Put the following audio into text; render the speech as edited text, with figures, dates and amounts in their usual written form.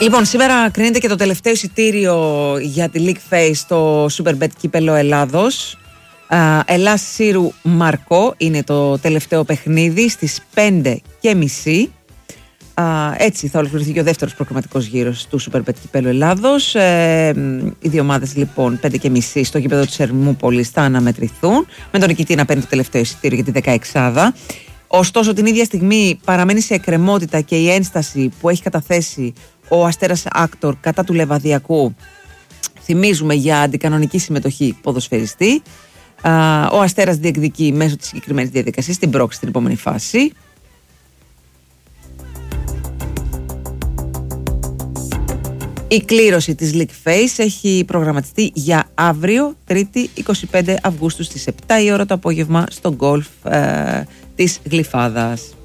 Λοιπόν, σήμερα κρίνεται και το τελευταίο εισιτήριο για τη League Phase στο Superbet Κύπελλο Ελλάδος. Ελλάς Σύρου Μαρκό είναι το τελευταίο παιχνίδι στις 5:30. Έτσι θα ολοκληρωθεί και ο δεύτερος προκριματικός γύρος του Superbet Κύπελλο Ελλάδος. Οι δύο ομάδες λοιπόν 5:30 στο γήπεδο της Ερμούπολης θα αναμετρηθούν, με τον νικητή να παίρνει το τελευταίο εισιτήριο για τη 16η. Ωστόσο την ίδια στιγμή παραμένει σε εκκρεμότητα και η ένσταση που έχει καταθέσει ο Αστέρας Άκτορ κατά του Λεβαδιακού, θυμίζουμε, για αντικανονική συμμετοχή ποδοσφαιριστή. Ο Αστέρας διεκδικεί μέσω της συγκεκριμένης διαδικασίας την πρόκριση στην επόμενη φάση. Η κλήρωση της League Phase έχει προγραμματιστεί για αύριο, Τρίτη 25 Αυγούστου στις 7 η ώρα το απόγευμα στο γκολφ της Γλυφάδας.